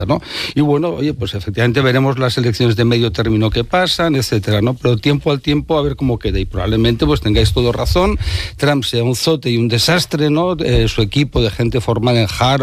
¿no? Y bueno, oye, pues efectivamente veremos las elecciones de medio término que pasan, etcétera, ¿no? Pero tiempo al tiempo a ver cómo queda, y probablemente pues tengáis todo razón, Trump sea un zote y un desastre, ¿no? Su equipo de gente formada en Harvard,